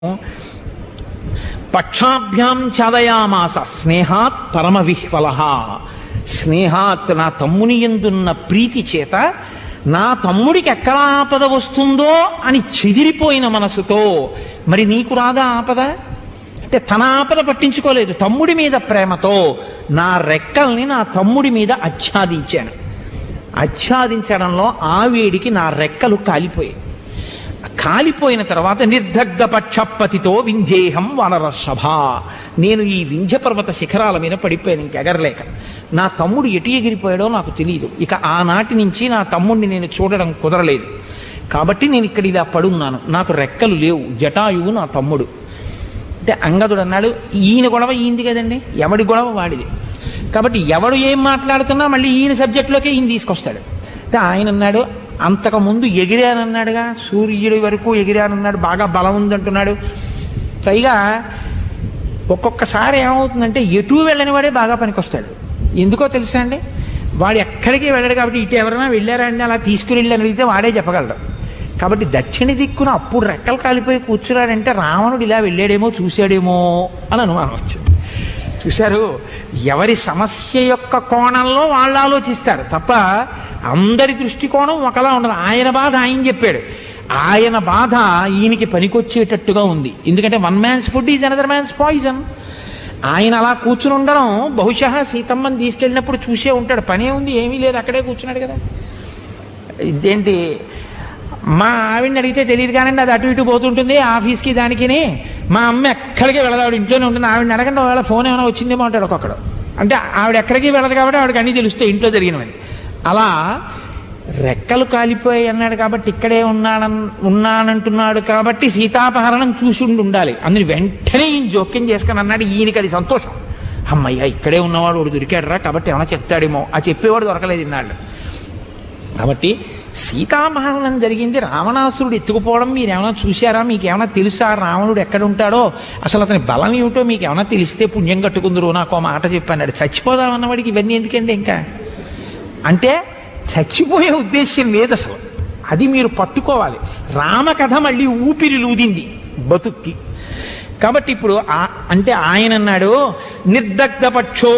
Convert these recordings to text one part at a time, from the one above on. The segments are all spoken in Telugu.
పక్షాభ్యాం చాదయామాస స్నేహాత్ పరమ విహ్వల. స్నేహాత్ నా తమ్ముని యందున్న ప్రీతి చేత నా తమ్ముడికి ఎక్కడ ఆపద వస్తుందో అని చెదిరిపోయిన మనసుతో, మరి నీకు రాదా ఆపద అంటే తన ఆపద పట్టించుకోలేదు, తమ్ముడి మీద ప్రేమతో నా రెక్కల్ని నా తమ్ముడి మీద ఆచ్ఛాదించాను. ఆచ్ఛాదించడంలో ఆ వేడికి నా రెక్కలు కాలిపోయాయి. కాలిపోయిన తర్వాత నిర్దగ్ధ పక్షపతితో వింధ్యేహం వానరసభ, నేను ఈ వింధ్య పర్వత శిఖరాల మీద పడిపోయాను ఇంకెగరలేక. నా తమ్ముడు ఎటు ఎగిరిపోయాడో నాకు తెలియదు. ఇక ఆనాటి నుంచి నా తమ్ముడిని నేను చూడడం కుదరలేదు. కాబట్టి నేను ఇక్కడ ఇలా పడున్నాను, నాకు రెక్కలు లేవు. జటాయువు నా తమ్ముడు. అంటే అంగదుడు అన్నాడు, ఈయన గొడవ ఈయనది కదండి, ఎవడి గొడవ వాడిది. కాబట్టి ఎవడు ఏం మాట్లాడుతున్నా మళ్ళీ ఈయన సబ్జెక్టులోకి ఈయన తీసుకొస్తాడు. అంటే ఆయన అన్నాడు, అంతకుముందు ఎగిరానన్నాడుగా, సూర్యుడి వరకు ఎగిరానన్నాడు, బాగా బలం ఉందంటున్నాడు. పైగా ఒక్కొక్కసారి ఏమవుతుందంటే ఎటు వెళ్ళని వాడే బాగా పనికొస్తాడు. ఎందుకో తెలుసా అండి, వాడు ఎక్కడికి వెళ్ళాడు కాబట్టి ఇటు ఎవరైనా వెళ్ళారా అండి అలా తీసుకుని వెళ్ళి అడిగితే వాడే చెప్పగలడు. కాబట్టి దక్షిణ దిక్కున అప్పుడు రెక్కలు కాలిపోయి కూర్చున్నాడంటే రావణుడు ఇలా వెళ్ళాడేమో చూశాడేమో అని అనుమానం వచ్చింది. చూశారు, ఎవరి సమస్య యొక్క కోణంలో వాళ్ళు ఆలోచిస్తారు తప్ప అందరి దృష్టికోణం ఒకలా ఉండదు. ఆయన బాధ ఆయన చెప్పాడు, ఆయన బాధ ఈయనకి పనికొచ్చేటట్టుగా ఉంది. ఎందుకంటే one man's food is another man's poison. ఆయన అలా కూర్చుని ఉండడం బహుశా సీతమ్మని తీసుకెళ్ళినప్పుడు చూసే ఉంటాడు. పనే ఉంది, ఏమీ లేదు, అక్కడే కూర్చున్నాడు కదా. ఇదేంటి మా ఆవిడని అడిగితే తెలియదు కానండి, అది అటు ఇటు పోతుంటుంది ఆఫీస్కి దానికి. మా అమ్మ ఎక్కడికి వెళ్ళదు, ఆవిడ ఇంట్లోనే ఉంటుంది. ఆవిడని అడగండి, ఒకవేళ ఫోన్ ఏమైనా వచ్చిందేమో అంటాడు ఒక్కొక్కడు. అంటే ఆవిడ ఎక్కడికి వెళ్ళదు కాబట్టి ఆవిడకి అన్నీ తెలుస్తాయి ఇంట్లో జరిగినవని. అలా రెక్కలు కాలిపోయి అన్నాడు కాబట్టి ఇక్కడే ఉన్నానంటున్నాడు కాబట్టి సీతాపహరణం చూసి ఉండాలి. అందుని వెంటనే ఈయన జోక్యం చేసుకుని అన్నాడు. ఈయనకి అది సంతోషం, అమ్మయ్య ఇక్కడే ఉన్నవాడు వాడు దొరికాడరా కాబట్టి ఏమైనా చెప్తాడేమో. ఆ చెప్పేవాడు దొరకలేదు ఇన్నాళ్ళు. కాబట్టి సీతాపహరణం జరిగింది, రావణాసురుడు ఎత్తుకుపోవడం మీరేమైనా చూశారా, మీకేమైనా తెలుసా రావణుడు ఎక్కడ ఉంటాడో, అసలు అతని బలం ఏమిటో మీకేమైనా తెలిస్తే పుణ్యం కట్టుకుందరు. నాకు ఆ మాట చెప్పన్నాడు. చచ్చిపోదామన్నవాడికి ఇవన్నీ ఎందుకండి ఇంకా అంటే చచ్చిపోయే ఉద్దేశ్యం లేదు అసలు. అది మీరు పట్టుకోవాలి. రామకథ మళ్ళీ ఊపిరి లూదింది బతుక్కి. కాబట్టి ఇప్పుడు అంటే ఆయన అన్నాడు, నిర్దగ్ధ పక్షో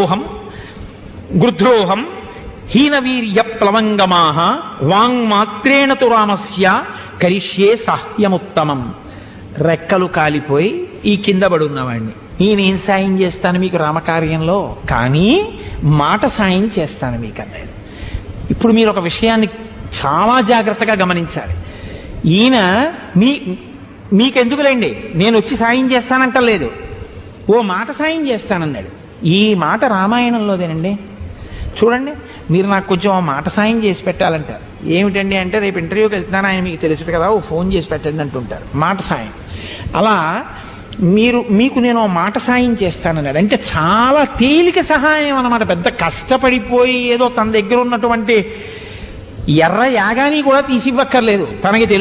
గృద్రోహం హీనవీర్య ప్లవంగమాహ వాంగ్మాత్రేణ తు రామస్య కరిష్యే సాహ్యముత్తమం. రెక్కలు కాలిపోయి ఈ కింద పడున్నవాడిని నేనేం సాయం చేస్తాను మీకు రామకార్యంలో, కానీ మాట సాయం చేస్తాను మీకు అన్నాడు. ఇప్పుడు మీరు ఒక విషయాన్ని చాలా జాగ్రత్తగా గమనించాలి. ఈయన మీకెందుకులేండి నేను వచ్చి సాయం చేస్తానంటలేదు, ఓ మాట సాయం చేస్తానన్నాడు. ఈ మాట రామాయణంలోదేనండి. చూడండి, మీరు నాకు కొంచెం మాట సాయం చేసి పెట్టాలంటారు. ఏమిటండి అంటే రేపు ఇంటర్వ్యూకి వెళ్తున్నాను, ఆయన మీకు తెలుసు కదా, ఓ ఫోన్ చేసి పెట్టండి అంటుంటారు. మాట సాయం. అలా మీకు నేను మాట సాయం చేస్తానన్నాడు. అంటే చాలా తేలిక సహాయం అన్నమాట. పెద్ద కష్టపడిపోయి ఏదో తన దగ్గర ఉన్నటువంటి ఎర్ర యాగాని కూడా తీసివ్వక్కర్లేదు. తనకి